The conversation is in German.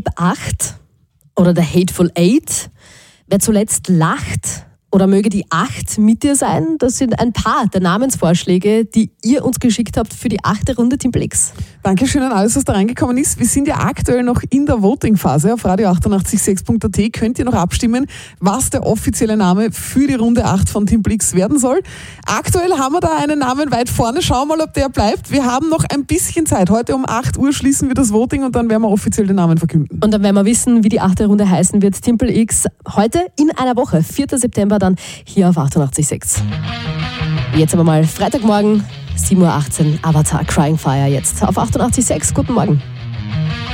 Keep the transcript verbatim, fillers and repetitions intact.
Babe acht oder der Hateful Eight? Wer zuletzt lacht oder möge die acht mit dir sein? Das sind ein paar der Namensvorschläge, die ihr uns geschickt habt für die achte Runde Timpel X. Dankeschön an alles, was da reingekommen ist. Wir sind ja aktuell noch in der Voting-Phase. Auf radio achtundachtzig sechs punkt a t könnt ihr noch abstimmen, was der offizielle Name für die Runde acht von Timpel X werden soll. Aktuell haben wir da einen Namen weit vorne. Schauen wir mal, ob der bleibt. Wir haben noch ein bisschen Zeit. Heute um acht Uhr schließen wir das Voting und dann werden wir offiziell den Namen verkünden. Und dann werden wir wissen, wie die achte Runde heißen wird. Timpel X heute in einer Woche, vierten September, dann hier auf achtundachtzig Komma sechs. Jetzt aber mal Freitagmorgen, sieben Uhr achtzehn, Avatar Crying Fire jetzt auf achtundachtzig Komma sechs. Guten Morgen.